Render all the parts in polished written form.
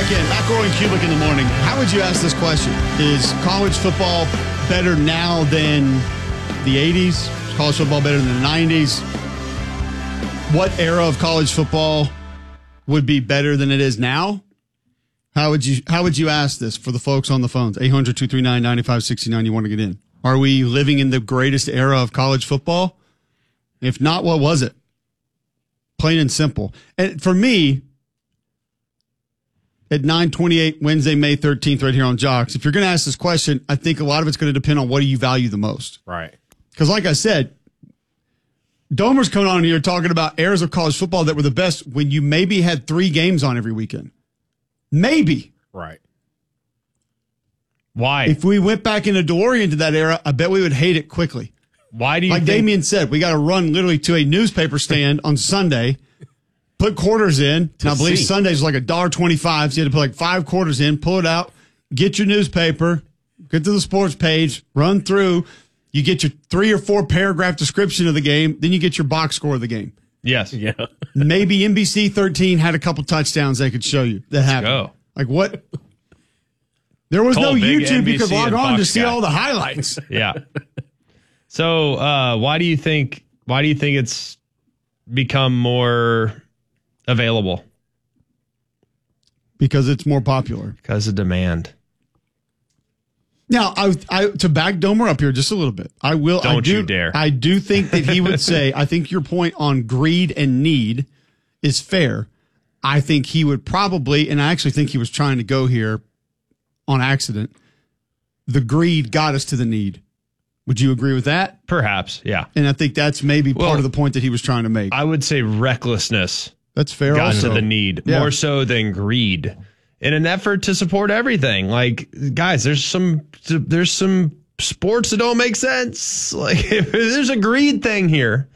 back in. McElroy and Kubick in the morning. How would you ask this question? Is college football better now than the 80s? Is college football better than the 90s? What era of college football would be better than it is now? How would you ask this for the folks on the phones? 800-239-9569. You want to get in. Are we living in the greatest era of college football? If not, what was it? Plain and simple. And for me, at 9:28 Wednesday, May 13th, right here on Jocks, if you're going to ask this question, I think a lot of it's going to depend on what do you value the most. Right. Because like I said, Domer's coming on here talking about eras of college football that were the best when you maybe had 3 games on every weekend. Maybe. Right. Why? If we went back in a DeLorean to that era, I bet we would hate it quickly. Why do you like think? Damien said, we got to run literally to a newspaper stand on Sunday, put quarters in. And I believe Sunday's like $1.25, so you had to put like 5 quarters in, pull it out, get your newspaper, get to the sports page, run through. You get your 3 or 4 paragraph description of the game, then you get your box score of the game. Yes. Yeah. Maybe NBC 13 had a couple touchdowns they could show you that happened. Go. Like what? There was no big YouTube you could NBC log and on to Fox see guy. all the highlights. Yeah. So why do you think it's become more available? Because it's more popular. Because of demand. Now, I to back Domer up here just a little bit. Don't you dare. I do think that he would say, I think your point on greed and need is fair. I think he would probably, and I actually think he was trying to go here on accident. The greed got us to the need. Would you agree with that? Perhaps, yeah. And I think that's maybe part of the point that he was trying to make. I would say recklessness That's fair got also. to the need, Yeah. more so than greed. In an effort to support everything. Like, guys, there's some sports that don't make sense. Like, if there's a greed thing here,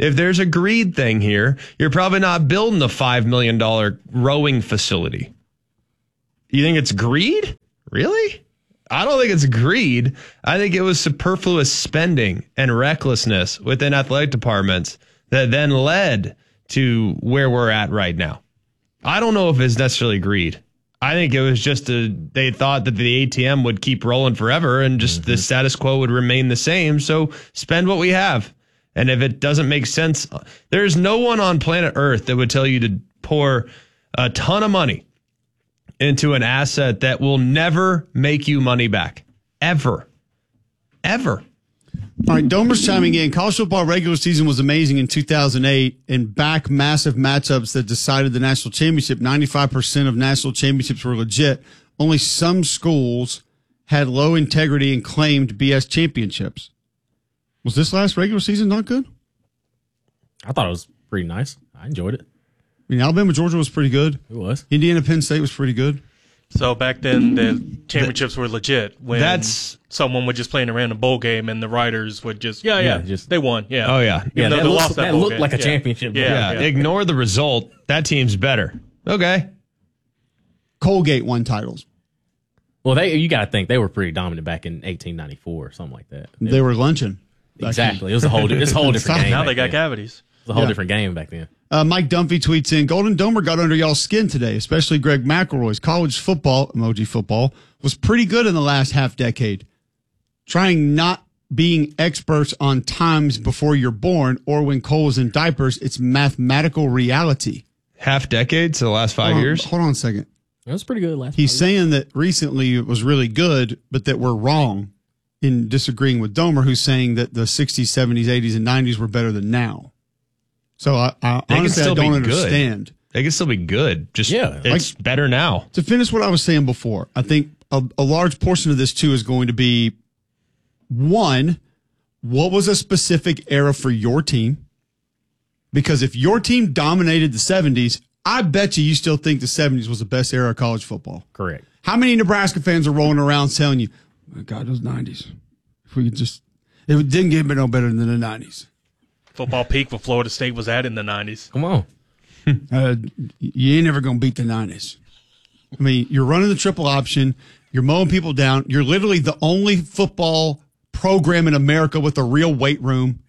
you're probably not building a $5 million rowing facility. You think it's greed? Really? I don't think it's greed. I think it was superfluous spending and recklessness within athletic departments that then led to where we're at right now. I don't know if it's necessarily greed. I think it was just they thought that the ATM would keep rolling forever and just the status quo would remain the same. So spend what we have. And if it doesn't make sense, there's no one on planet Earth that would tell you to pour a ton of money into an asset that will never make you money back. Ever. Ever. All right, Domer's chiming in. College football regular season was amazing in 2008 and back massive matchups that decided the national championship. 95% of national championships were legit. Only some schools had low integrity and claimed BS championships. Was this last regular season not good? I thought it was pretty nice. I enjoyed it. I mean, Alabama, Georgia was pretty good. It was. Indiana, Penn State was pretty good. So back then, the championships were legit. When someone would just play in a random bowl game, and the writers would just they won. Yeah. Oh yeah. Even though they lost that bowl looked game. like a championship. Yeah. Ignore the result. That team's better. Okay. Colgate won titles. Well, you got to think they were pretty dominant back in 1894 or something like that. They were lunching. Exactly. It was a whole different game. Now they got then. cavities. It was a whole different game back then. Mike Dunphy tweets in, Golden Domer got under y'all's skin today, especially Greg McElroy's. College football, emoji football, was pretty good in the last half decade. Trying not being experts on times before you're born or when Cole was in diapers, it's mathematical reality. Half decade, so the last 5 years? Hold on a second. It was pretty good last He's saying that recently it was really good, but that we're wrong in disagreeing with Domer, who's saying that the 60s, 70s, 80s, and 90s were better than now. So I honestly, I don't understand. They can still be good. Just it's better now. To finish what I was saying before, I think a large portion of this too is going to be, one, what was a specific era for your team? Because if your team dominated the 70s, I bet you still think the 70s was the best era of college football. Correct. How many Nebraska fans are rolling around telling you, oh God, those 90s, if we could just, it didn't get no better than the 90s. Football peak for Florida State was at in the 90s. Come on. You ain't never going to beat the 90s. I mean, you're running the triple option. You're mowing people down. You're literally the only football program in America with a real weight room.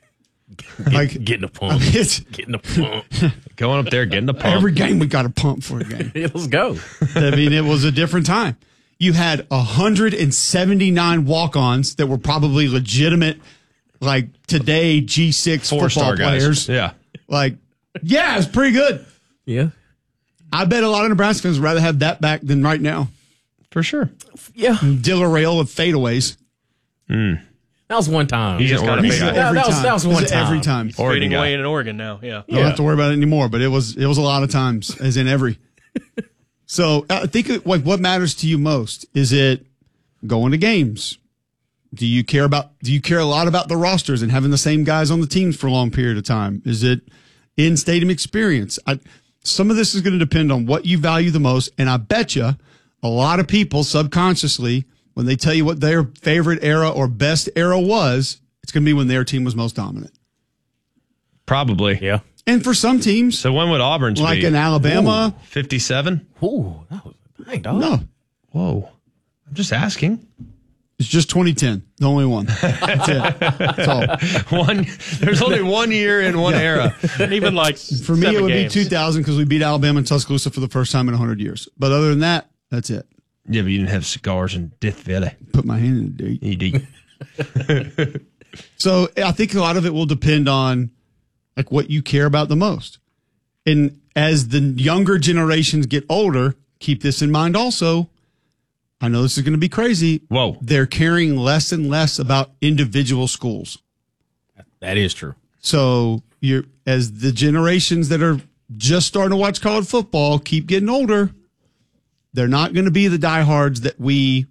Getting a pump. Getting a pump. Going up there, getting a pump. Every game we got a pump for a game. Let's go. I mean, it was a different time. You had 179 walk-ons that were probably legitimate, like today G6 football players. Yeah. Like, yeah, it's pretty good. Yeah. I bet a lot of Nebraska fans would rather have that back than right now. For sure. Yeah. Dillarail of fadeaways. That was one time. You just got to pay That was one time. Every time. Fading away in Oregon now. Yeah. Don't have to worry about it anymore, but it was a lot of times, as in every. So I think what matters to you most? Is it going to games? Do you care a lot about the rosters and having the same guys on the teams for a long period of time? Is it in-stadium experience? Some of this is going to depend on what you value the most, and I bet you a lot of people subconsciously, when they tell you what their favorite era or best era was, it's going to be when their team was most dominant. Probably. Yeah. And for some teams, So when would Auburn's like be? in Alabama, 57? Ooh, that was dang, dog. no, Whoa. I'm just asking. it's just 2010, the only one. That's it. That's all. There's only 1 year in one era. And even like For me, it would be 2000 because we beat Alabama and Tuscaloosa for the first time in 100 years. But other than that, that's it. Yeah, but you didn't have cigars in Death Valley. Put my hand in the date. ED. So I think a lot of it will depend on like what you care about the most. And as the younger generations get older, keep this in mind also. I know this is going to be crazy. Whoa. They're caring less and less about individual schools. That is true. So as the generations that are just starting to watch college football keep getting older, they're not going to be the diehards that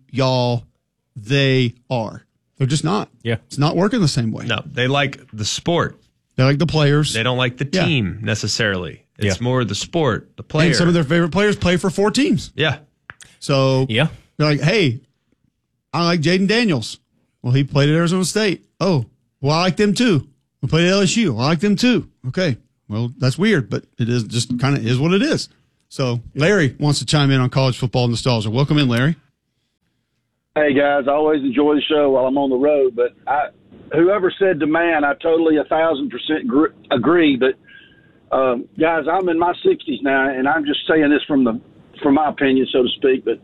they are. They're just not. Yeah. It's not working the same way. No, they like the sport. They like the players. They don't like the Yeah. team necessarily. It's Yeah. more the sport, the player. And some of their favorite players play for 4 teams. Yeah. So Yeah. they're like, hey, I like Jaden Daniels. Well, he played at Arizona State. Oh, well, I like them too. We played at LSU. I like them too. Okay. Well, that's weird, but it is just kind of is what it is. So Larry wants to chime in on college football nostalgia. Welcome in, Larry. Hey, guys, I always enjoy the show while I'm on the road, but whoever said demand, I totally 1,000% agree. But, guys, I'm in my 60s now, and I'm just saying this from my opinion, so to speak. But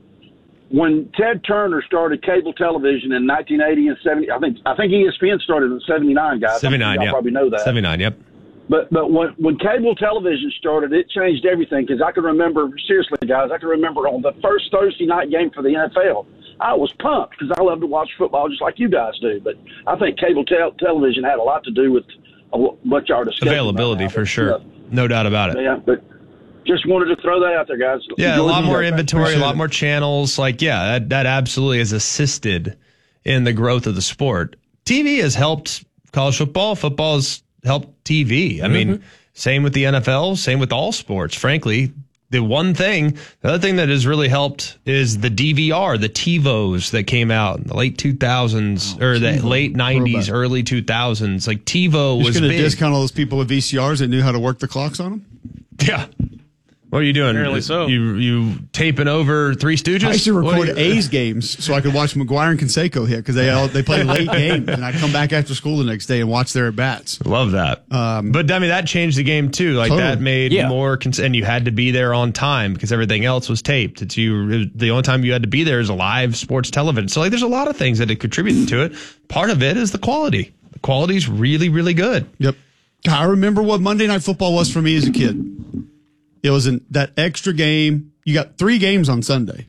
when Ted Turner started cable television in 1980 and 70, I think ESPN started in 79, guys. 79, y'all yeah. probably know that. 79, yep. But when cable television started, it changed everything. Because I can remember, seriously, guys, on the first Thursday night game for the NFL, I was pumped because I love to watch football just like you guys do. But I think cable television had a lot to do with what y'all are discussing. Availability, for sure. No doubt about it. Yeah, but just wanted to throw that out there, guys. Yeah, Enjoy a lot the more show. inventory, a lot more channels. Like, yeah, that absolutely has assisted in the growth of the sport. TV has helped college football. Football has helped TV. I mean, same with the NFL, same with all sports, frankly. The other thing that has really helped is the DVR, the TiVos that came out in the late 2000s or the late 90s, early 2000s. Like TiVo was going to big. discount all those people with VCRs that knew how to work the clocks on them? Yeah. What are you doing? Apparently so. You taping over Three Stooges? I used to record A's games so I could watch McGuire and Canseco hit because they play late games, and I'd come back after school the next day and watch their at-bats. Love that. But, I mean, that changed the game, too. Like, Totally. that made more and you had to be there on time because everything else was taped. The only time you had to be there is live sports television. So, like, there's a lot of things that had contributed to it. Part of it is the quality. The quality's really, really good. Yep. I remember what Monday Night Football was for me as a kid. It was that extra game. You got 3 games on Sunday.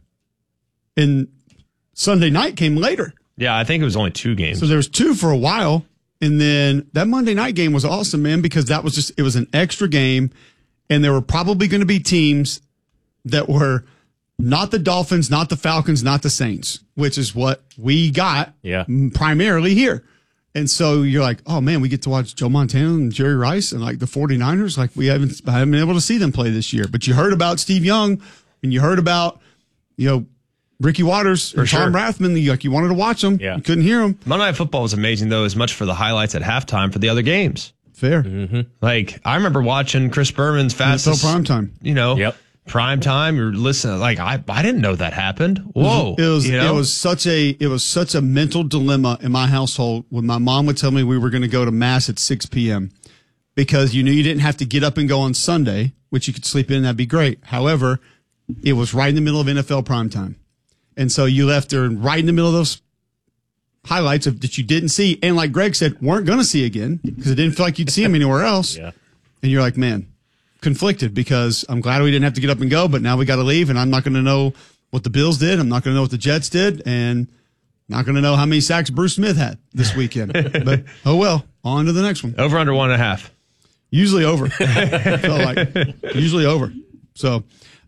And Sunday night came later. Yeah, I think it was only 2 games. So there was 2 for a while. And then that Monday night game was awesome, man, because it was an extra game. And there were probably going to be teams that were not the Dolphins, not the Falcons, not the Saints, which is what we got primarily here. And so you're like, oh, man, we get to watch Joe Montana and Jerry Rice and like the 49ers. Like I haven't been able to see them play this year. But you heard about Steve Young and you heard about, Ricky Waters or Tom Rathman. You wanted to watch them. Yeah. You couldn't hear them. Monday Night Football was amazing, though, as much for the highlights at halftime for the other games. Fair. Like, I remember watching Chris Berman's fastest. Until prime time. Prime time, you're listening. Like I didn't know that happened. Whoa! It was such a mental dilemma in my household when my mom would tell me we were going to go to mass at 6 p.m. because you knew you didn't have to get up and go on Sunday, which you could sleep in. That'd be great. However, it was right in the middle of NFL prime time, and so you left there right in the middle of those highlights that you didn't see, and like Greg said, weren't going to see again because it didn't feel like you'd see them anywhere else. Yeah. And you're like, man, conflicted because I'm glad we didn't have to get up and go, but now we got to leave, and I'm not going to know what the Bills did. I'm not going to know what the Jets did, and not going to know how many sacks Bruce Smith had this weekend. But oh well, on to the next one. Over under 1.5. Usually over. Usually over. So,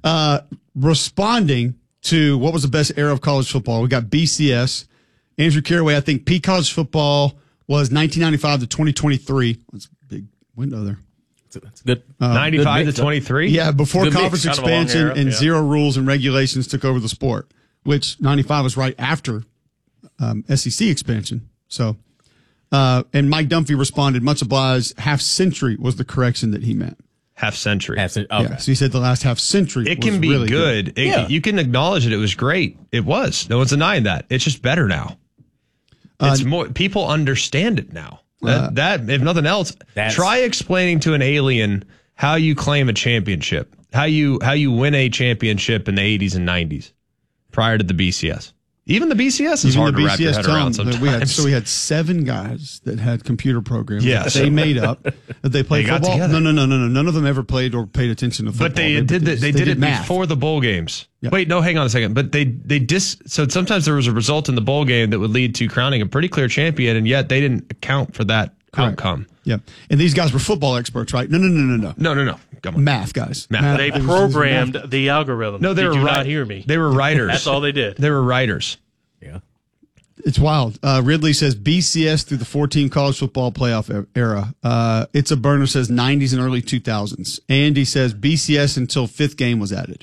responding to what was the best era of college football, we got BCS. Andrew Carraway, I think peak college football was 1995 to 2023. That's a big window there. That's good. 95 to 23? Yeah, before Good conference mix. expansion and zero rules and regulations took over the sport, which 95 was right after SEC expansion. So, and Mike Dunphy responded, much obliged, half century was the correction that he meant. Half century. Okay. Yeah, so he said the last half century. It can be really good. You can acknowledge it. It was great. It was. No one's denying that. It's just better now. It's more. People understand it now. That if nothing else, try explaining to an alien how you claim a championship, how you win a championship in the 80s and 90s prior to the BCS. Even the BCS is hard to wrap your head around sometimes. We had 7 guys that had computer programs Yes. that they made up. That they played football. together. No. None of them ever played or paid attention to football. But they did it math. before the bowl games. Yep. Wait, no, hang on a second. But so sometimes there was a result in the bowl game that would lead to crowning a pretty clear champion, and yet they didn't account for that outcome. Yeah. And these guys were football experts, right? No. No. Come on. Math guys. Math. They programmed the algorithm. No, Did you not hear me? They were writers. That's all they did. They were writers. Yeah. It's wild. Ridley says BCS through the 14 college football playoff era. It's a burner says 90s and early 2000s. Andy says BCS until 5th game was added.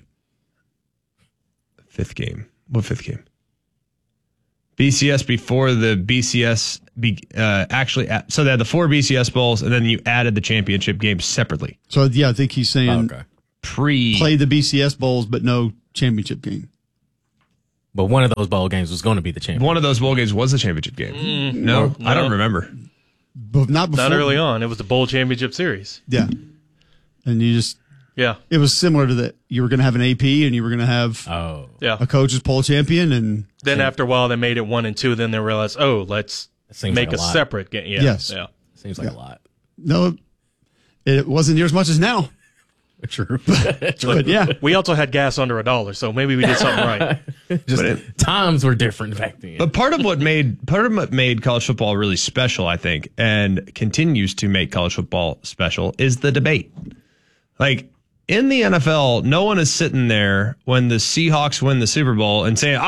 5th game. What 5th game? BCS before the BCS so they had the 4 BCS bowls and then you added the championship games separately. So yeah, I think he's saying play the BCS bowls but no championship game. But one of those bowl games was going to be the championship. One of those bowl games was the championship game. No, I don't remember. But not before. Not early on. It was the bowl championship series. Yeah. And you just Yeah. It was similar to that. You were going to have an AP and you were going to have a coach's poll champion. And then after a while, they made it 1 and 2. Then they realized, let's make a separate game. Yeah. Yes. Yeah. Seems like a lot. No, it wasn't near as much as now. True. But yeah. We also had gas under $1, so maybe we did something right. Times were different back then. But part of what made college football really special, I think, and continues to make college football special is the debate. Like in the NFL, no one is sitting there when the Seahawks win the Super Bowl and saying,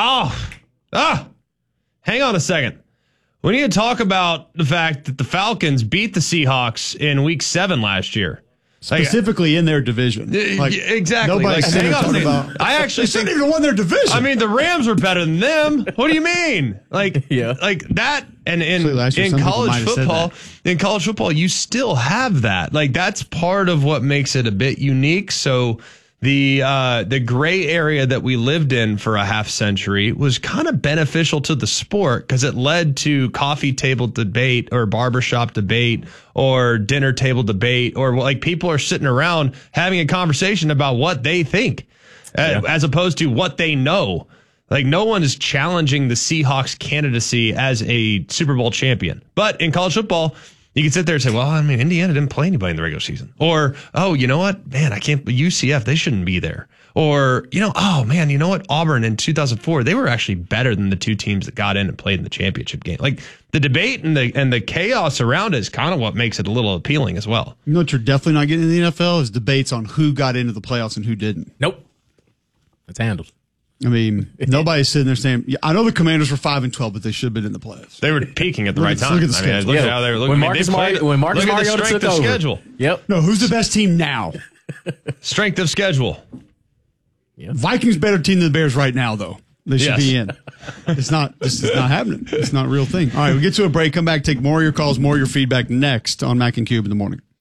hang on a second. We need to talk about the fact that the Falcons beat the Seahawks in week 7 last year. Specifically in their division. Exactly. Nobody's talking about. I actually think they didn't even won their division. I mean, the Rams are better than them. What do you mean? Like that. And in college football, you still have that. Like that's part of what makes it a bit unique. So the gray area that we lived in for a half century was kind of beneficial to the sport because it led to coffee table debate or barbershop debate or dinner table debate or like people are sitting around having a conversation about what they think as opposed to what they know. Like no one is challenging the Seahawks candidacy as a Super Bowl champion. But in college football, you can sit there and say, well, I mean, Indiana didn't play anybody in the regular season. Or, you know what? Man, UCF, they shouldn't be there. Or, you know what? Auburn in 2004, they were actually better than the 2 teams that got in and played in the championship game. Like the debate and the chaos around it is kind of what makes it a little appealing as well. You know what you're definitely not getting in the NFL is debates on who got into the playoffs and who didn't. Nope. It's handled. I mean, nobody's sitting there saying, I know the Commanders were 5-12, but they should have been in the playoffs. They were peaking at the right time. Look at the schedule. Look at how they were looking. When Marcus Mariota took over. Schedule. Yep. No, who's the best team now? Strength of schedule. Yep. Vikings better team than the Bears right now, though. They should be in. This is not happening. It's not a real thing. All right, we'll get to a break. Come back, take more of your calls, more of your feedback next on Mac and Cube in the morning.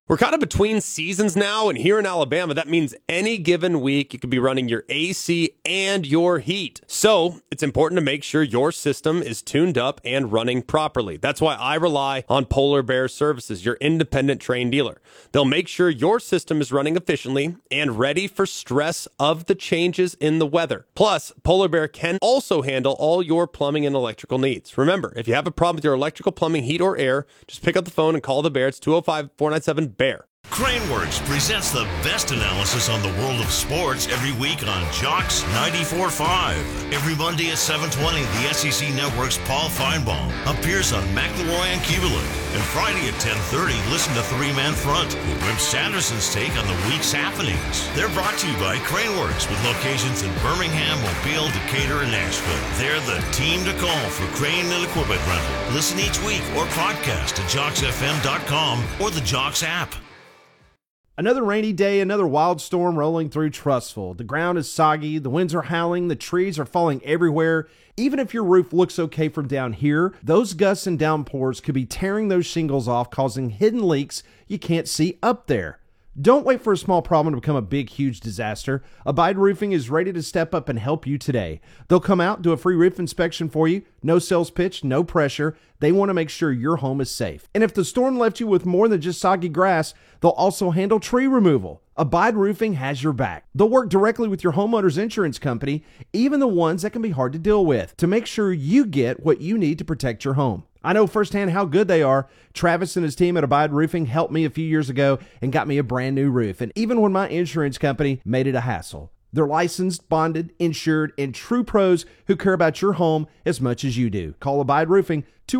We're kind of between seasons now, and here in Alabama, that means any given week you could be running your AC and your heat. So it's important to make sure your system is tuned up and running properly. That's why I rely on Polar Bear Services, your independent trained dealer. They'll make sure your system is running efficiently and ready for stress of the changes in the weather. Plus, Polar Bear can also handle all your plumbing and electrical needs. Remember, if you have a problem with your electrical, plumbing, heat, or air, just pick up the phone and call the Bear. It's 205-497-BEAR. Craneworks presents the best analysis on the world of sports every week on Jocks 94.5. Every Monday at 7:20, the SEC Network's Paul Feinbaum appears on McElroy and Kubelik. And Friday at 10:30, listen to Three Man Front with Wimp Sanderson's take on the week's happenings. They're brought to you by Craneworks with locations in Birmingham, Mobile, Decatur, and Nashville. They're the team to call for crane and equipment rental. Listen each week or podcast at JocksFM.com or the Jocks app. Another rainy day, another wild storm rolling through Trussville. The ground is soggy, the winds are howling, the trees are falling everywhere. Even if your roof looks okay from down here, those gusts and downpours could be tearing those shingles off, causing hidden leaks you can't see up there. Don't wait for a small problem to become a big, huge disaster. Abide Roofing is ready to step up and help you today. They'll come out, do a free roof inspection for you. No sales pitch, no pressure. They want to make sure your home is safe. And if the storm left you with more than just soggy grass, they'll also handle tree removal. Abide Roofing has your back. They'll work directly with your homeowner's insurance company, even the ones that can be hard to deal with, to make sure you get what you need to protect your home. I know firsthand how good they are. Travis and his team at Abide Roofing helped me a few years ago and got me a brand new roof. And even when my insurance company made it a hassle. They're licensed, bonded, insured, and true pros who care about your home as much as you do. Call Abide Roofing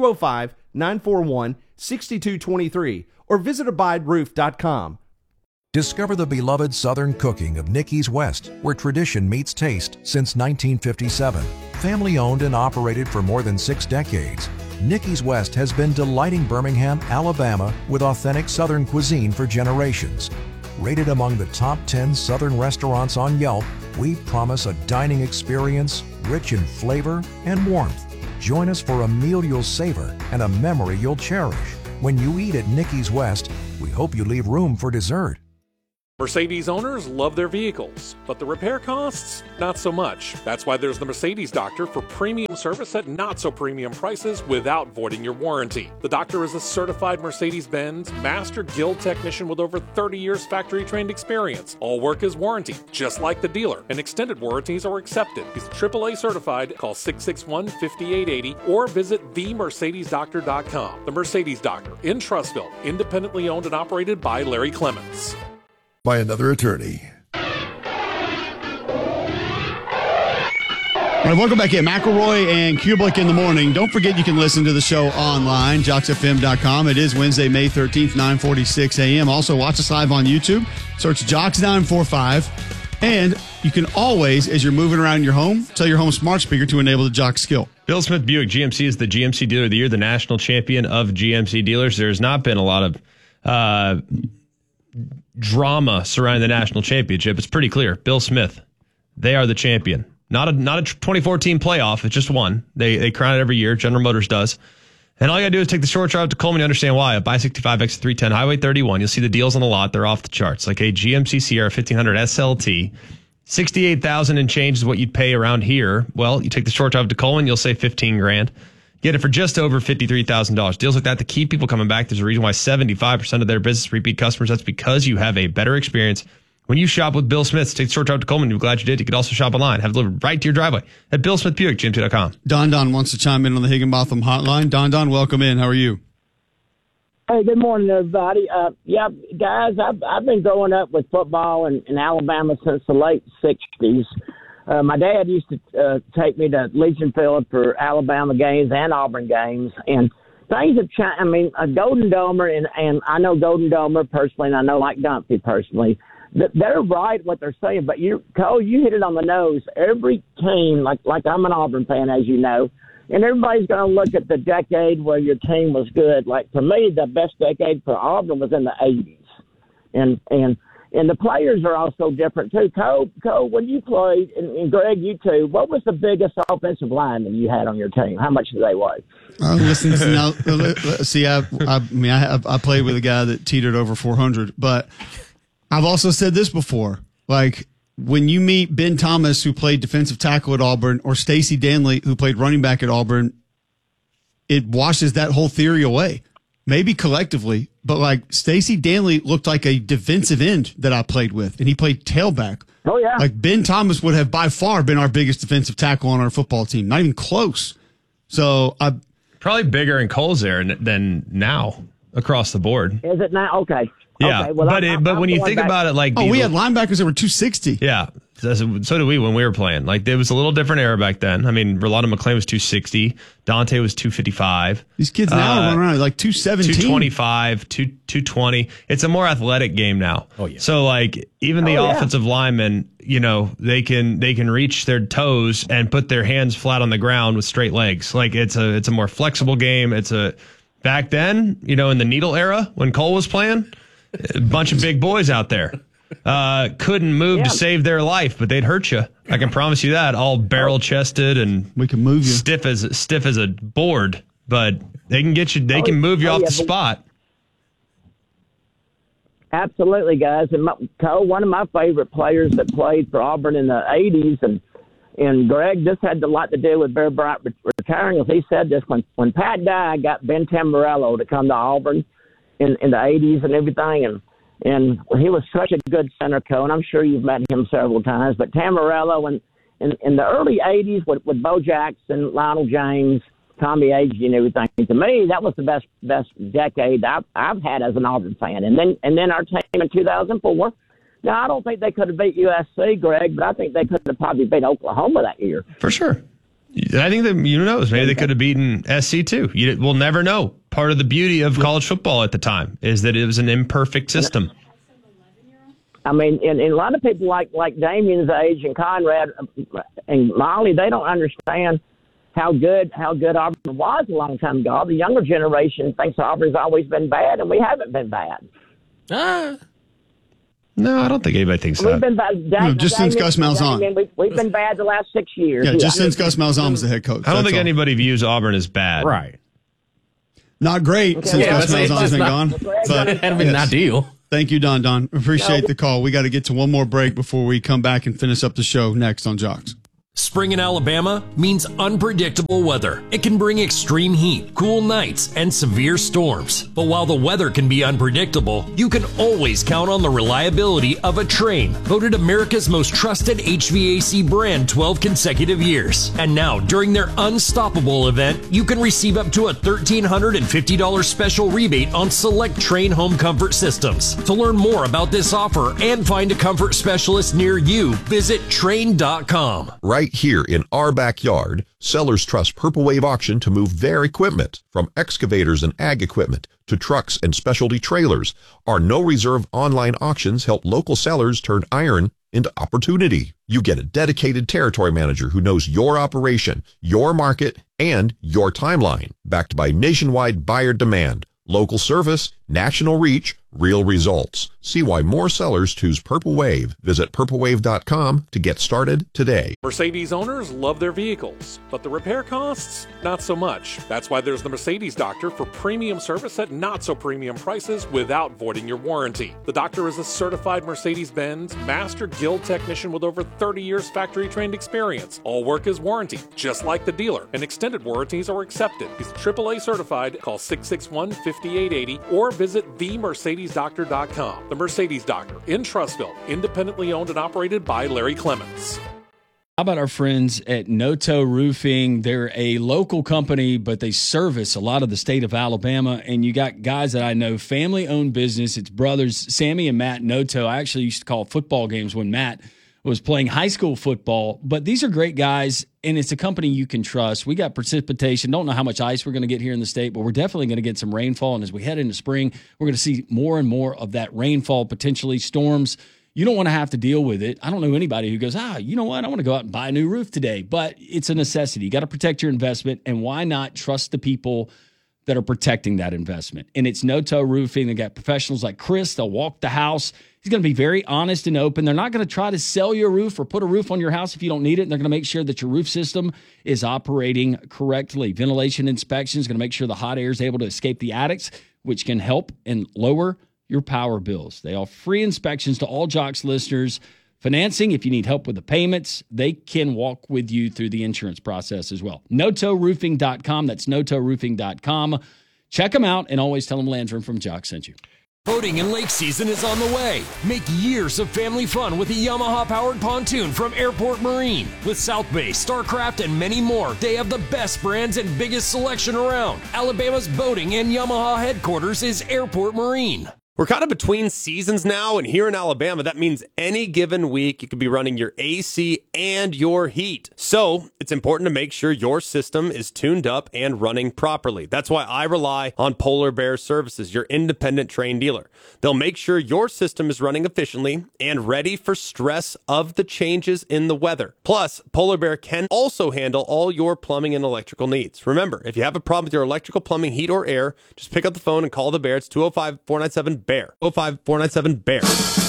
205-941-6223 or visit abideroof.com. Discover the beloved Southern cooking of Nicky's West, where tradition meets taste since 1957. Family owned and operated for more than 6 decades, Nicky's West has been delighting Birmingham, Alabama with authentic Southern cuisine for generations. Rated among the top 10 Southern restaurants on Yelp, we promise a dining experience rich in flavor and warmth. Join us for a meal you'll savor and a memory you'll cherish. When you eat at Nicky's West, we hope you leave room for dessert. Mercedes owners love their vehicles, but the repair costs, not so much. That's why there's the Mercedes Doctor for premium service at not so premium prices without voiding your warranty. The Doctor is a certified Mercedes-Benz Master Guild technician with over 30 years factory trained experience. All work is warranty, just like the dealer, and extended warranties are accepted. He's AAA certified. Call 661-5880 or visit themercedesdoctor.com. The Mercedes Doctor in Trussville, independently owned and operated by Larry Clements. By another attorney. All right, welcome back in. McElroy and Kubelik in the morning. Don't forget you can listen to the show online, JocksFM.com. It is Wednesday, May 13th, 9:46 a.m. Also, watch us live on YouTube. Search Jocks945. And you can always, as you're moving around your home, tell your home smart speaker to enable the Jock skill. Bill Smith Buick GMC is the GMC Dealer of the Year, the national champion of GMC dealers. There's not been a lot of drama surrounding the national championship. It's pretty clear. Bill Smith, they are the champion. Not a 2014 playoff. It's just one. They crown it every year. General Motors does. And all you got to do is take the short drive to Coleman. You understand why. Buy 65 exit 310 Highway 31. You'll see the deals on the lot. They're off the charts. Like a GMC Sierra 1500 SLT. $68,000 and change is what you'd pay around here. Well, you take the short drive to Coleman, you'll save $15,000. Get it for just over $53,000. Deals like that to keep people coming back. There's a reason why 75% of their business repeat customers. That's because you have a better experience when you shop with Bill Smith. Take the short drive to Coleman. You're glad you did. You could also shop online. Have it delivered right to your driveway at Bill Smith Buick, GMT.com. Don wants to chime in on the Higginbotham hotline. Don, welcome in. How are you? Hey, good morning, everybody. Yeah, guys, I've been growing up with football in Alabama since the late 60s. My dad used to take me to Legion Field for Alabama games and Auburn games, and things have changed. I mean, a Golden Domer, and I know Golden Domer personally, and I know Mike Dunphy personally. They're right what they're saying, but Cole, you hit it on the nose. Every team, like I'm an Auburn fan, as you know, and everybody's going to look at the decade where your team was good. Like for me, the best decade for Auburn was in the 80s, and And the players are also different too. Cole, when you played, and Greg, you too, what was the biggest offensive lineman you had on your team? How much did they weigh? Listen, see, I played with a guy that teetered over 400, but I've also said this before. Like, when you meet Ben Thomas, who played defensive tackle at Auburn, or Stacey Danley, who played running back at Auburn, it washes that whole theory away. Maybe collectively, but like Stacey Danley looked like a defensive end that I played with, and he played tailback. Oh, yeah. Like Ben Thomas would have by far been our biggest defensive tackle on our football team. Not even close. So probably bigger in Cole's there than now across the board. Is it now? Okay. Yeah, okay. Well, but when you think about it, like we had linebackers that were 260. Yeah, so did we when we were playing. Like, there was a little different era back then. I mean, Rolando McClain was 260, Dante was 255. These kids now are running around like 217, 225, 220. It's a more athletic game now. Oh yeah. So like even the offensive linemen, you know, they can reach their toes and put their hands flat on the ground with straight legs. Like it's a more flexible game. Back then, you know, in the needle era when Cole was playing. A bunch of big boys out there couldn't move to save their life, but they'd hurt you. I can promise you that. All barrel chested and we can move you stiff as a board, but they can get you. They can move you off the spot. Absolutely, guys. And Cole, one of my favorite players that played for Auburn in the '80s, and Greg, this had a lot to do with Bear Bryant retiring. He said this when Pat died, I got Ben Tamburello to come to Auburn in the 80s and everything, and he was such a good center, Cole, and I'm sure you've met him several times. But Tamburello, in the early 80s with Bo Jackson, Lionel James, Tommy Agee, and everything, to me that was the best decade I've had as an Auburn fan. And then our team in 2004. Now I don't think they could have beat USC, Greg, but I think they could have probably beat Oklahoma that year for sure. I think that, who knows, maybe they could have beaten SC too. We'll never know. Part of the beauty of college football at the time is that it was an imperfect system. I mean, and a lot of people like Damien's age and Conrad and Molly, they don't understand how good Auburn was a long time ago. The younger generation thinks Auburn's always been bad, and we haven't been bad. No, I don't think anybody thinks We've that. been bad. Just since Gus Malzahn. We've been bad the last 6 years. Yeah, just since Gus Malzahn was the head coach. I don't think anybody views Auburn as bad. Right. Not great since Gus Malzahn's been gone. But it had been ideal. Thank you, Don. Appreciate the call. We got to get to one more break before we come back and finish up the show next on Jocks. Spring in Alabama means unpredictable weather. It can bring extreme heat, cool nights, and severe storms. But while the weather can be unpredictable, you can always count on the reliability of a Trane, voted America's most trusted HVAC brand 12 consecutive years. And now, during their Unstoppable event, you can receive up to a $1,350 special rebate on select Trane home comfort systems. To learn more about this offer and find a comfort specialist near you, visit Trane.com. Right here in our backyard, sellers trust Purple Wave Auction to move their equipment, from excavators and ag equipment to trucks and specialty trailers. Our no-reserve online auctions help local sellers turn iron into opportunity. You get a dedicated territory manager who knows your operation, your market, and your timeline, backed by nationwide buyer demand, local service, national reach, real results. See why more sellers choose Purple Wave. Visit purplewave.com to get started today. Mercedes owners love their vehicles, but the repair costs, not so much. That's why there's the Mercedes Doctor for premium service at not so premium prices without voiding your warranty. The Doctor is a certified Mercedes-Benz Master Guild technician with over 30 years factory trained experience. All work is warranty, just like the dealer, and extended warranties are accepted. He's AAA certified. Call 661-5880 or visit themercedesdoctor.com. The Mercedes Doctor in Trussville, independently owned and operated by Larry Clements. How about our friends at Noto Roofing? They're a local company, but they service a lot of the state of Alabama. And you got guys that I know, family-owned business. It's brothers, Sammy and Matt Noto. I actually used to call football games when Matt was playing high school football. But these are great guys, and it's a company you can trust. We got precipitation. Don't know how much ice we're going to get here in the state, but we're definitely going to get some rainfall. And as we head into spring, we're going to see more and more of that rainfall, potentially storms. You don't want to have to deal with it. I don't know anybody who goes, you know what? I want to go out and buy a new roof today. But it's a necessity. You got to protect your investment. And why not trust the people that are protecting that investment. And it's No-Toe Roofing. They got professionals like Chris. They'll walk the house. He's going to be very honest and open. They're not going to try to sell you a roof or put a roof on your house if you don't need it. And they're going to make sure that your roof system is operating correctly. Ventilation inspection is going to make sure the hot air is able to escape the attics, which can help and lower your power bills. They offer free inspections to all Jocks listeners. Financing, if you need help with the payments, they can walk with you through the insurance process as well. NoToeRoofing.com. That's NoToeRoofing.com. Check them out and always tell them Landrum from Jocks sent you. Boating and lake season is on the way. Make years of family fun with a Yamaha-powered pontoon from Airport Marine. With South Bay, Starcraft, and many more, they have the best brands and biggest selection around. Alabama's boating and Yamaha headquarters is Airport Marine. We're kind of between seasons now, and here in Alabama, that means any given week you could be running your AC and your heat. So it's important to make sure your system is tuned up and running properly. That's why I rely on Polar Bear Services, your independent trained dealer. They'll make sure your system is running efficiently and ready for stress of the changes in the weather. Plus, Polar Bear can also handle all your plumbing and electrical needs. Remember, if you have a problem with your electrical, plumbing, heat, or air, just pick up the phone and call the Bear. It's 205-497-BEAR. 205-497-BEAR.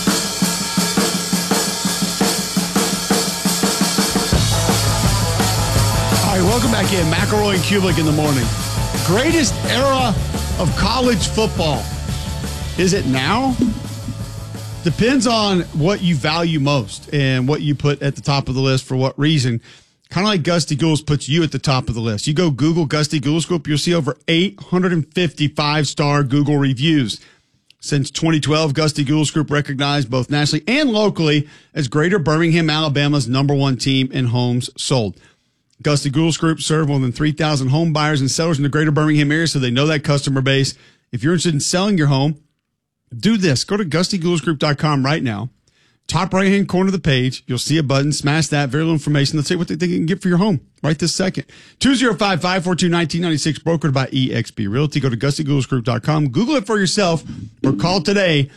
All right, welcome back in. McElroy and Kublik in the morning. Greatest era of college football. Is it now? Depends on what you value most and what you put at the top of the list for what reason. Kind of like Gusty Gould's puts you at the top of the list. You go Google Gusty Gould's Group, you'll see over 850 5-star Google reviews. Since 2012, Gusty Gould's Group recognized both nationally and locally as Greater Birmingham, Alabama's #1 team in homes sold. Gusty Gould's Group serve more than 3,000 home buyers and sellers in the Greater Birmingham area, so they know that customer base. If you're interested in selling your home, do this. Go to GustyGouldsGroup.com right now. Top right-hand corner of the page, you'll see a button. Smash that. Very little information. Let's say what they think you can get for your home right this second. 205-542-1996, brokered by eXp Realty. Go to GustyGouldsGroup.com. Google it for yourself or call today,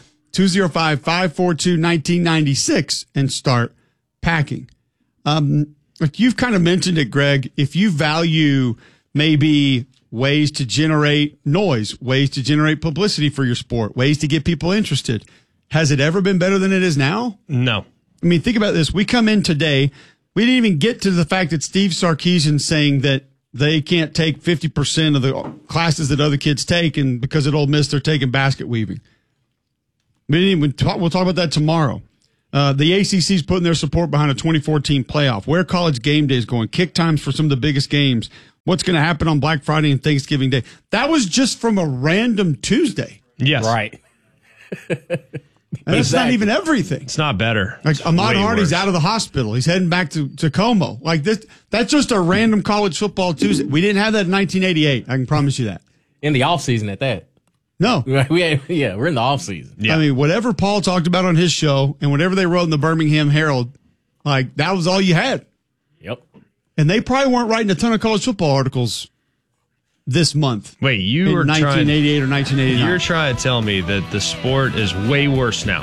205-542-1996, and start packing. Like you've kind of mentioned it, Greg, if you value maybe ways to generate noise, ways to generate publicity for your sport, ways to get people interested, has it ever been better than it is now? No. I mean, think about this. We come in today, we didn't even get to the fact that Steve Sarkisian's saying that they can't take 50% of the classes that other kids take, and because at Ole Miss they're taking basket weaving. We didn't even talk, we'll talk about that tomorrow. The ACC's putting their support behind a 2014 playoff. Where College Game Day is going, kick times for some of the biggest games, what's going to happen on Black Friday and Thanksgiving Day. That was just from a random Tuesday. Yes. Right. And that's not even everything. It's not better. Like Ahmad Hardy's out of the hospital. He's heading back to Como. Like this, that's just a random college football Tuesday. We didn't have that in 1988. I can promise you that. In the offseason at that. No. We're in the offseason. Yeah. I mean, whatever Paul talked about on his show and whatever they wrote in the Birmingham Herald, like that was all you had. Yep. And they probably weren't writing a ton of college football articles this month. Wait, you were 1988 or 1989. You're trying to tell me that the sport is way worse now.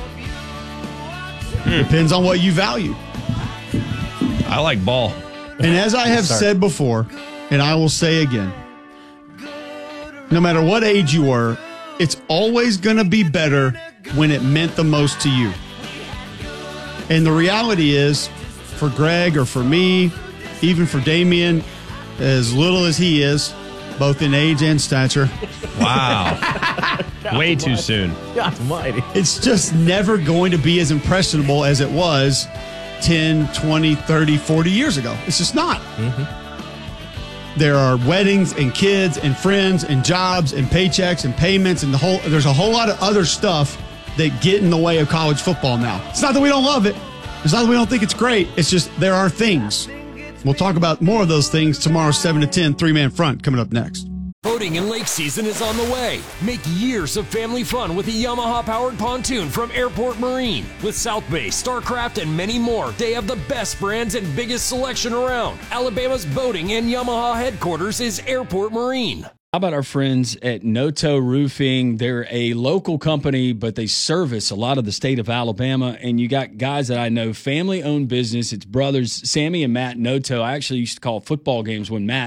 Depends on what you value. I like ball. And as I have said before, and I will say again, no matter what age you were, it's always going to be better when it meant the most to you. And the reality is, for Greg or for me, even for Damian, as little as he is, both in age and stature. Wow. Way too soon. God almighty. It's just never going to be as impressionable as it was 10, 20, 30, 40 years ago. It's just not. Mm-hmm. There are weddings and kids and friends and jobs and paychecks and payments and there's a whole lot of other stuff that get in the way of college football now. It's not that we don't love it. It's not that we don't think it's great. It's just there are things. We'll talk about more of those things tomorrow, 7 to 10, three-man front, coming up next. Boating and lake season is on the way. Make years of family fun with a Yamaha-powered pontoon from Airport Marine. With South Bay, Starcraft, and many more, they have the best brands and biggest selection around. Alabama's boating and Yamaha headquarters is Airport Marine. How about our friends at No-Toe Roofing? They're a local company, but they service a lot of the state of Alabama. And you got guys that I know, family-owned business. It's brothers, Sammy and Matt No-Toe. I actually used to call football games when Matt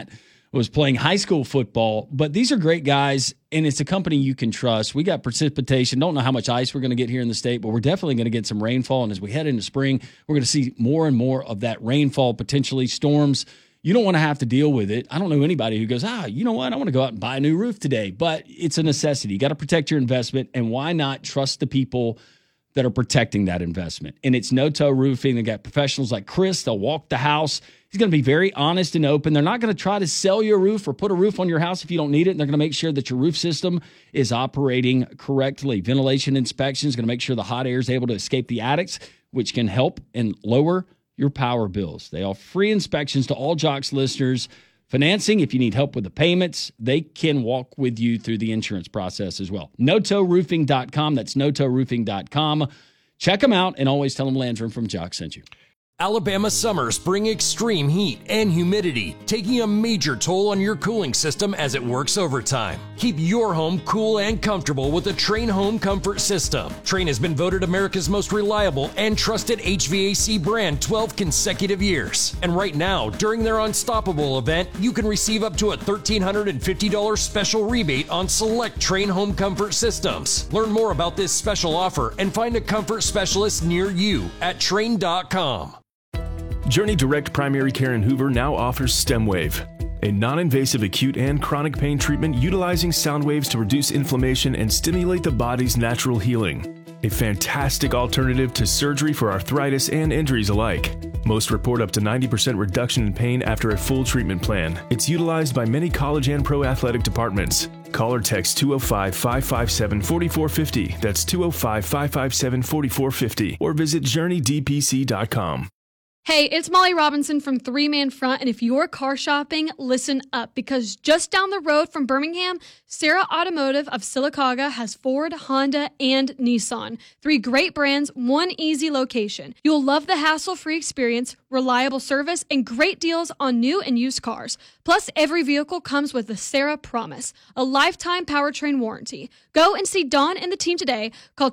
was playing high school football. But these are great guys, and it's a company you can trust. We got precipitation. Don't know how much ice we're going to get here in the state, but we're definitely going to get some rainfall. And as we head into spring, we're going to see more and more of that rainfall, potentially storms. You don't want to have to deal with it. I don't know anybody who goes, you know what? I want to go out and buy a new roof today. But it's a necessity. You got to protect your investment. And why not trust the people that are protecting that investment? And it's No Toe Roofing. They got professionals like Chris. They'll walk the house. He's going to be very honest and open. They're not going to try to sell you a roof or put a roof on your house if you don't need it. And they're going to make sure that your roof system is operating correctly. Ventilation inspection is going to make sure the hot air is able to escape the attics, which can help and lower your power bills. They offer free inspections to all Jocks listeners. Financing, if you need help with the payments, they can walk with you through the insurance process as well. NoToeRoofing.com. That's NoToeRoofing.com. Check them out and always tell them Landrum from Jocks sent you. Alabama summers bring extreme heat and humidity, taking a major toll on your cooling system as it works overtime. Keep your home cool and comfortable with the Trane Home Comfort System. Trane has been voted America's most reliable and trusted HVAC brand 12 consecutive years. And right now, during their Unstoppable event, you can receive up to a $1,350 special rebate on select Trane Home Comfort systems. Learn more about this special offer and find a comfort specialist near you at Trane.com. Journey Direct Primary Care in Hoover now offers StemWave, a non-invasive acute and chronic pain treatment utilizing sound waves to reduce inflammation and stimulate the body's natural healing. A fantastic alternative to surgery for arthritis and injuries alike. Most report up to 90% reduction in pain after a full treatment plan. It's utilized by many college and pro athletic departments. Call or text 205-557-4450. That's 205-557-4450. Or visit JourneyDPC.com. Hey, it's Molly Robinson from Three Man Front, and if you're car shopping, listen up, because just down the road from Birmingham, Sarah Automotive of Sylacauga has Ford, Honda, and Nissan. 3 great brands, 1 easy location. You'll love the hassle-free experience, reliable service, and great deals on new and used cars. Plus, every vehicle comes with the Sarah Promise, a lifetime powertrain warranty. Go and see Dawn and the team today. Call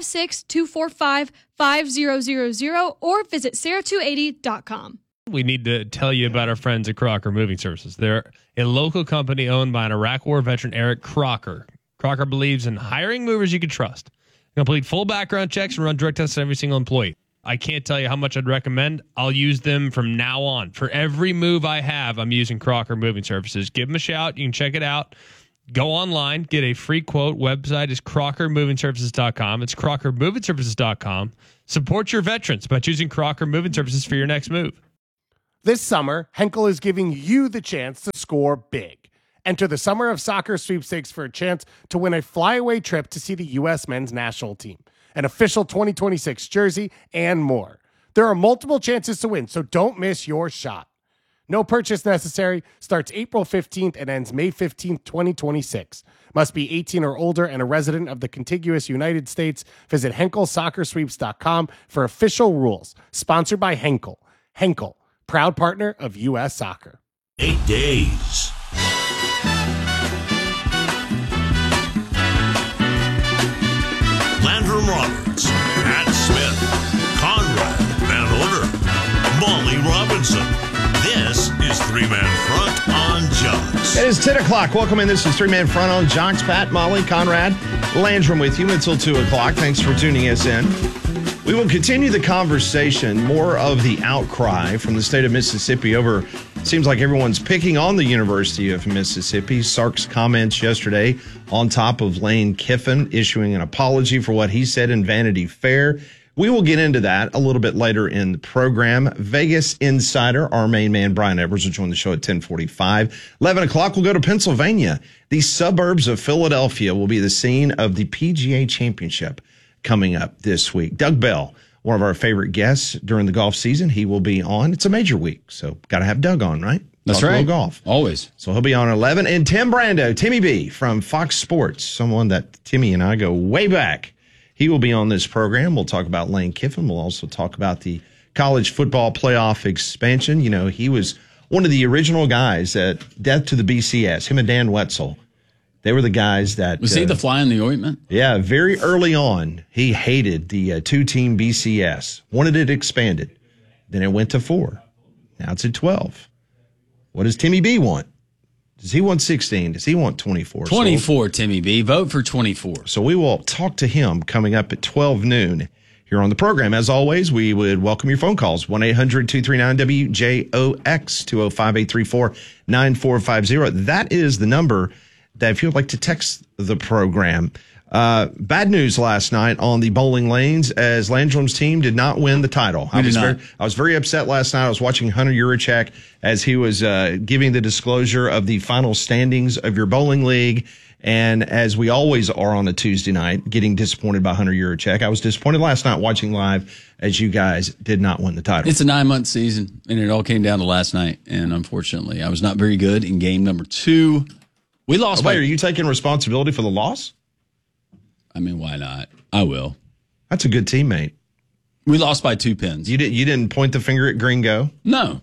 256-245-5000 or visit sarah280.com. We need to tell you about our friends at Crocker Moving Services. They're a local company owned by an Iraq War veteran, Eric Crocker. Crocker believes in hiring movers you can trust. Complete full background checks and run drug tests on every single employee. I can't tell you how much I'd recommend. I'll use them from now on. For every move I have, I'm using Crocker Moving Services. Give them a shout. You can check it out. Go online, get a free quote. Website is CrockerMovingServices.com. It's CrockerMovingServices.com. Support your veterans by choosing Crocker Moving Services for your next move. This summer, Henkel is giving you the chance to score big. Enter the Summer of Soccer sweepstakes for a chance to win a flyaway trip to see the U.S. men's national team, an official 2026 jersey, and more. There are multiple chances to win, so don't miss your shot. No purchase necessary. Starts April 15th and ends May 15th, 2026. Must be 18 or older and a resident of the contiguous United States. Visit HenkelSoccerSweeps.com for official rules. Sponsored by Henkel. Henkel, proud partner of U.S. Soccer. 8 days. Landrum Roberts, Pat Smith, Conrad Van Order, Molly Robinson. This is Three Man Front on Jocks. It is 10 o'clock. Welcome in. This is Three Man Front on Jocks. Pat, Molly, Conrad, Landrum with you until 2 o'clock. Thanks for tuning us in. We will continue the conversation. More of the outcry from the state of Mississippi over, seems like everyone's picking on the University of Mississippi. Sark's comments yesterday on top of Lane Kiffin issuing an apology for what he said in Vanity Fair. We will get into that a little bit later in the program. Vegas Insider, our main man, Brian Edwards, will join the show at 10:45. 11 o'clock, we'll go to Pennsylvania. The suburbs of Philadelphia will be the scene of the PGA Championship coming up this week. Doug Bell, one of our favorite guests during the golf season, he will be on. It's a major week, so got to have Doug on, right? That's Talk right. Golf. Always. So he'll be on at 11. And Tim Brando, Timmy B from Fox Sports, someone that Timmy and I go way back. He will be on this program. We'll talk about Lane Kiffin. We'll also talk about the college football playoff expansion. You know, he was one of the original guys at Death to the BCS, him and Dan Wetzel. They were the guys that... Was he the fly in the ointment? Yeah, very early on, he hated the 2-team BCS, wanted it expanded. Then it went to 4. Now it's at 12. What does Timmy B want? Does he want 16? Does he want 24? 24, Timmy B. Vote for 24. So we will talk to him coming up at 12 noon here on the program. As always, we would welcome your phone calls. 1-800-239-WJOX, 205-834-9450. That is the number that if you'd like to text the program. Bad news last night on the bowling lanes as Landrum's team did not win the title. I was very upset last night. I was watching Hunter Yurichek as he was giving the disclosure of the final standings of your bowling league. And as we always are on a Tuesday night, getting disappointed by Hunter Yurichek. I was disappointed last night watching live as you guys did not win the title. It's a 9-month season, and it all came down to last night. And unfortunately, I was not very good in game number 2. We lost. Wait, are you taking responsibility for the loss? I mean, why not? I will. That's a good teammate. We lost by 2 pins. You didn't point the finger at Gringo? No.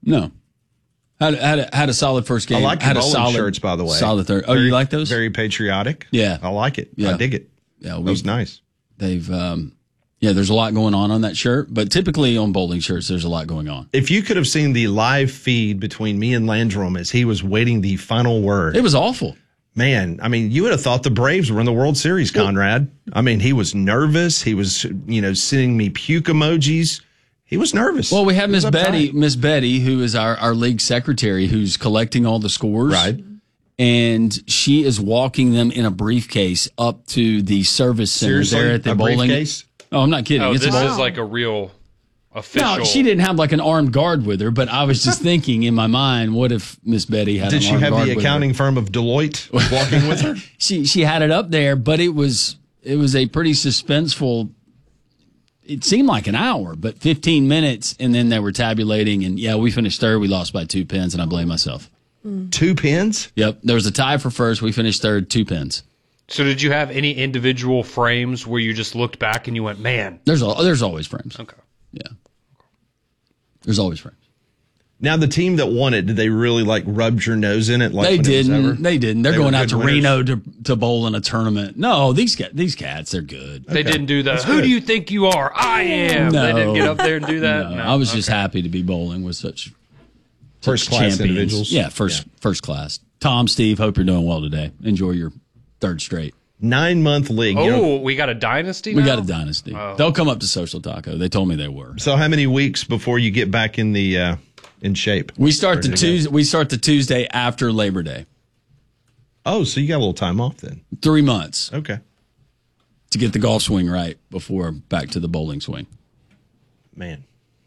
Had a solid first game. I like your bowling shirts, by the way. Solid third. Oh, you like those? Very patriotic. Yeah. I like it. Yeah. I dig it. Yeah, that was nice. They've, there's a lot going on that shirt, but typically on bowling shirts, there's a lot going on. If you could have seen the live feed between me and Landrum as he was waiting the final word. It was awful. Man, I mean, you would have thought the Braves were in the World Series, Conrad. I mean, he was nervous. He was, sending me puke emojis. He was nervous. Well, we have Miss Betty, who is our league secretary, who's collecting all the scores. Right. And she is walking them in a briefcase up to the service center there at the bowling. Briefcase? Oh, I'm not kidding. Oh, this is like a real official. No, she didn't have like an armed guard with her, but I was just thinking in my mind, what if Miss Betty had Did an she armed have guard the with accounting firm of Deloitte walking with her? She had it up there, but it was a pretty suspenseful. It seemed like an hour, but 15 minutes, and then they were tabulating, and we finished third. We lost by 2 pins, and I blame myself. 2 pins? Yep. There was a tie for first. We finished third, 2 pins. So did you have any individual frames where you just looked back and you went, man? There's always frames. Okay. Yeah. There's always frames. Now, the team that won it, did they really rub your nose in it? They didn't. They didn't. They're going out to winners? Reno to bowl in a tournament. No, these cats, they're good. They didn't do the, who do you think you are? I am. No. They didn't get up there and do that? No, I was just happy to be bowling with such first-class individuals. Yeah, first class. Tom, Steve, hope you're doing well today. Enjoy your third straight. 9-month league. We got a dynasty now? We got a dynasty. Oh. They'll come up to Social Taco. They told me they were. So how many weeks before you get back in the in shape? We start the Tuesday after Labor Day. Oh, so you got a little time off then. 3 months. Okay. To get the golf swing right before back to the bowling swing. Man.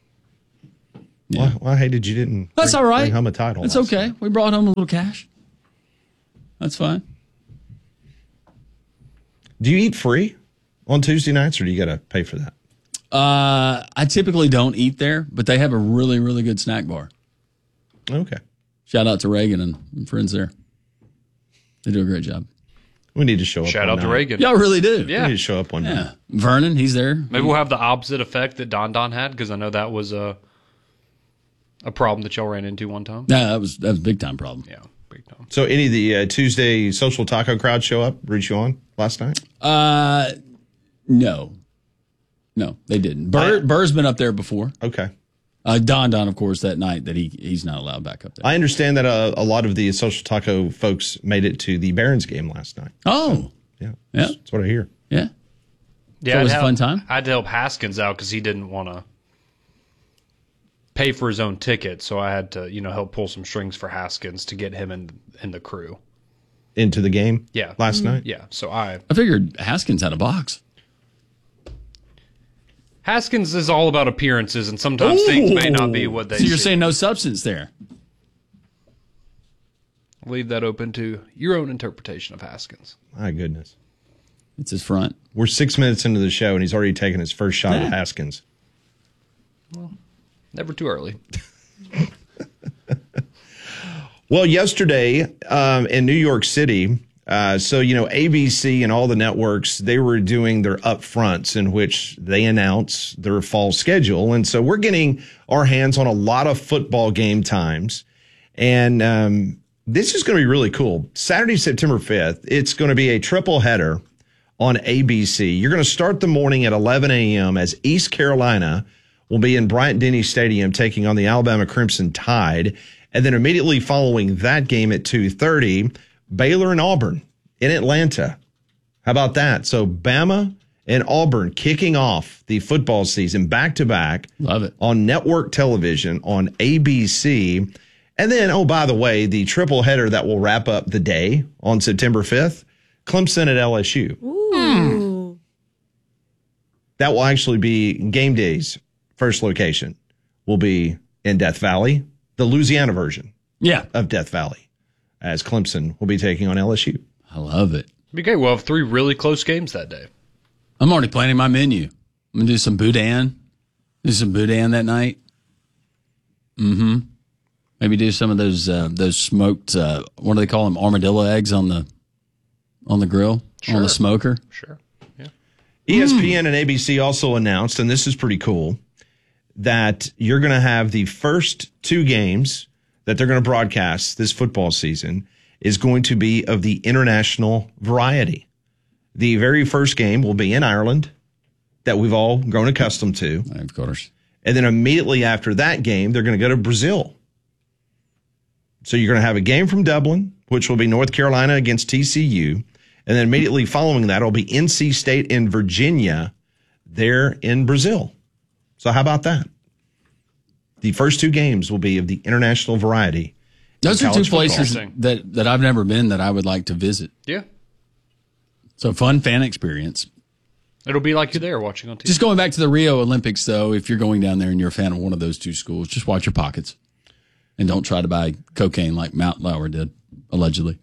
Yeah. Well, I hated you didn't That's all right. bring home a title. That's okay. Night. We brought home a little cash. That's fine. Do you eat free on Tuesday nights, or do you got to pay for that? I typically don't eat there, but they have a really, really good snack bar. Okay. Shout out to Reagan and friends there. They do a great job. We need to show up. Shout out to Reagan. Y'all really do. Yeah. We need to show up one night. Vernon, he's there. Maybe we'll have the opposite effect that Don had, because I know that was a problem that y'all ran into one time. Yeah, that was a big time problem. Yeah, big time. So any of the Tuesday Social Taco crowd show up, root you on last night? No, they didn't. Burr's been up there before. Okay. Don, of course, that night that he's not allowed back up there. I understand that a lot of the Social Taco folks made it to the Barons game last night. Oh. So, that's what I hear. Yeah. Yeah, so it was a fun time. I had to help Haskins out because he didn't want to pay for his own ticket, so I had to, help pull some strings for Haskins to get him in the crew. Into the game? Yeah. Last night? Yeah, so I figured Haskins had a box. Haskins is all about appearances, and sometimes things may not be what they So you're see. saying no substance there? I'll leave that open to your own interpretation of Haskins. My goodness. It's his front. We're 6 minutes into the show, and he's already taken his first shot at Haskins. Well, never too early. Well, yesterday in New York City, ABC and all the networks, they were doing their upfronts in which they announce their fall schedule. And so we're getting our hands on a lot of football game times. And this is going to be really cool. Saturday, September 5th, it's going to be a triple header on ABC. You're going to start the morning at 11 a.m. as East Carolina will be in Bryant-Denny Stadium taking on the Alabama Crimson Tide. And then immediately following that game at 2:30, Baylor and Auburn in Atlanta. How about that? So Bama and Auburn kicking off the football season back-to-back. Love it. On network television on ABC. And then, oh, by the way, the triple header that will wrap up the day on September 5th, Clemson at LSU. Ooh. That will actually be game day's first location. Will be in Death Valley, the Louisiana version of Death Valley, as Clemson will be taking on LSU. I love it. Okay, we'll have 3 really close games that day. I'm already planning my menu. I'm going to do some boudin. Do some boudin that night. Mm-hmm. Maybe do some of those smoked, what do they call them, armadillo eggs on the grill, on the smoker. Sure. Yeah. ESPN and ABC also announced, and this is pretty cool, that you're going to have the first 2 games that they're going to broadcast this football season is going to be of the international variety. The very first game will be in Ireland, that we've all grown accustomed to. Of course. And then immediately after that game, they're going to go to Brazil. So you're going to have a game from Dublin, which will be North Carolina against TCU. And then immediately following that will be NC State in Virginia there in Brazil. So how about that? The first 2 games will be of the international variety. Those are 2 places that I've never been that I would like to visit. Yeah. So fun fan experience. It'll be like you're there watching on TV. Just going back to the Rio Olympics, though, if you're going down there and you're a fan of one of those 2 schools, just watch your pockets. And don't try to buy cocaine like Matt Lauer did, allegedly.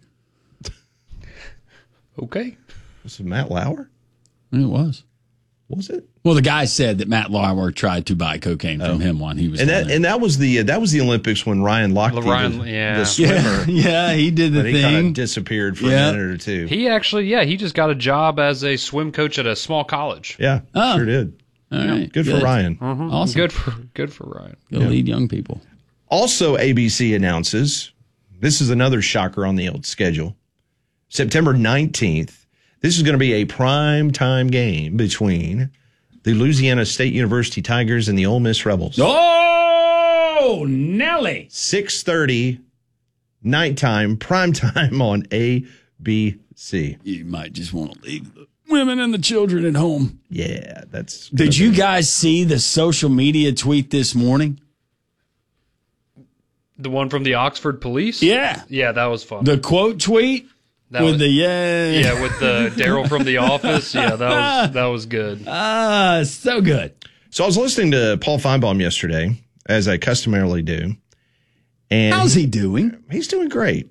Okay. Was it Matt Lauer? It was. Was it? Well, the guy said that Matt Lauer tried to buy cocaine from him when he was there. And that was the Olympics when Ryan Lochte, the swimmer. Yeah, he did the thing. He kind of disappeared for a minute or 2. He actually, he just got a job as a swim coach at a small college. Yeah, sure did. All right. Good for Ryan. Mm-hmm. Awesome. Good for Ryan. Go lead young people. Also, ABC announces, this is another shocker on the old schedule, September 19th, this is going to be a prime time game between the Louisiana State University Tigers and the Ole Miss Rebels. Oh, Nelly. 6:30 nighttime, prime time on ABC. You might just want to leave the women and the children at home. Yeah, that's... Did you guys see the social media tweet this morning? The one from the Oxford police? Yeah. Yeah, that was fun. The quote tweet with the Yeah, with the Daryl from The Office. Yeah, that was good. So good. So I was listening to Paul Feinbaum yesterday, as I customarily do. And how's he doing? He's doing great.